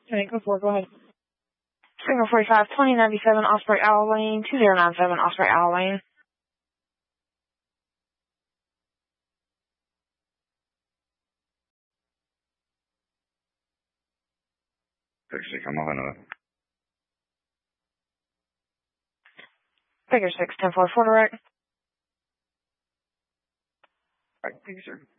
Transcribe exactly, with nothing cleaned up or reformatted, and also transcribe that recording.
Okay, go for it. Go ahead. Signal forty-five, twenty ninety-seven, Osprey Owl Lane, two zero nine seven, Osprey Owl Lane. Figure six, I'm off another. Figure six, ten four, four direct. Alright, thank you, sir.